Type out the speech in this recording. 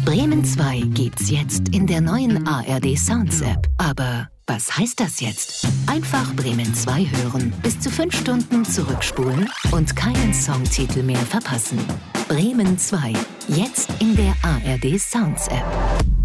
Bremen 2 gibt's jetzt in der neuen ARD Sounds App. Aber was heißt das jetzt? Einfach Bremen 2 hören, bis zu 5 Stunden zurückspulen und keinen Songtitel mehr verpassen. Bremen 2, jetzt in der ARD Sounds App.